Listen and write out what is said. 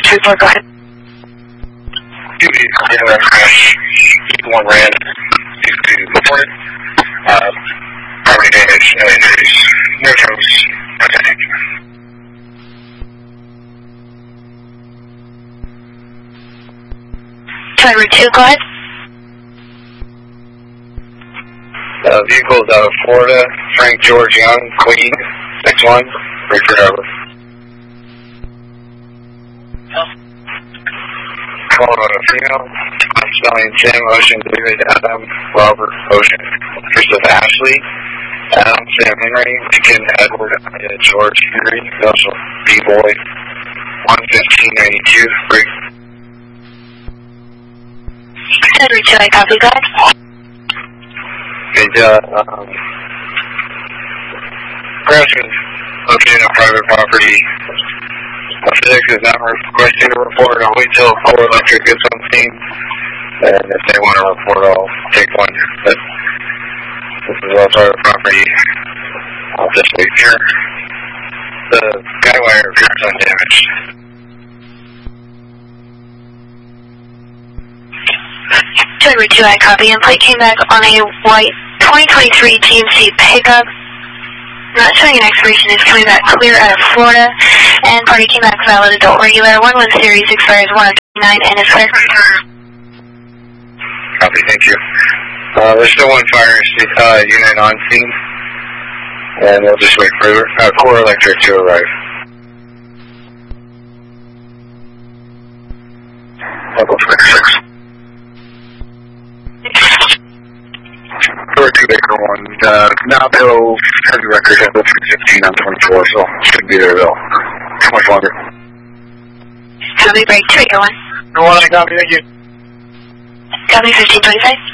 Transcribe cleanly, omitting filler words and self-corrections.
3-4, go ahead. 2 vehicle crash. 1 ran. 2 reported. Property damage, no injuries. No troubles. Okay. Driver 2, go ahead. Vehicles out of Florida. Frank George Young, Queen. Next one. Ready for driver. Colorado female. Stallion Tim, Ocean, David, Adam, Robert, Ocean. Christopher Ashley, Adam, Sam Henry, Lincoln, Edward, George Henry, also B-Boy. 11592, break. Driver 2, I copy, go ahead. Crash was located on private property. FedEx is not requesting a report. I'll wait till Core Electric gets on scene. And if they want to report, I'll take one. But this is all private property. I'll just wait here. The guy wire appears undamaged. Driver 2, I copy, and plate came back on a white 2023 GMC pickup. Not showing an expiration, is coming back clear out of Florida, and party came back valid adult regular. 11 series expires 1/29 and is clear. Copy, thank you. There's still one fire unit on scene, and we'll just wait for Core Electric to arrive. Level 26. 2 Baker 1. Knob Hill heavy record at 315 on 24, so should be there though. Too much longer. Copy, break 2 Baker 1. No one, I copy, thank you. Copy 1525.